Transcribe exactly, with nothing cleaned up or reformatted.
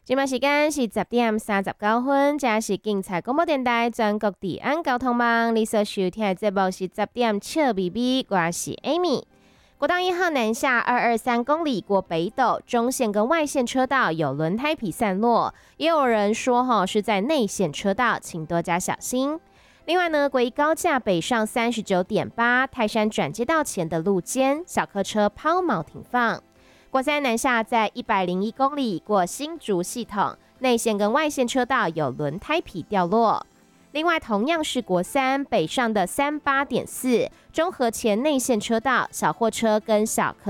今麦时间是十点三十九分，这是警察广播电台全国治安交通网。你所收听的节目是十点笑咪咪，我是 Amy。国道一号南下二二三公里过北斗，中线跟外线车道有轮胎皮散落，也有人说哈是在内线车道，请多加小心。另外呢，国一高架北上三十九点八，泰山转接道前的路肩，小客车抛锚停放。国三南下在一百零一公里过新竹系统，内线跟外线车道有轮胎皮掉落。另外，同样是国三北上的三八点四，中和前内线车道，小货车跟小客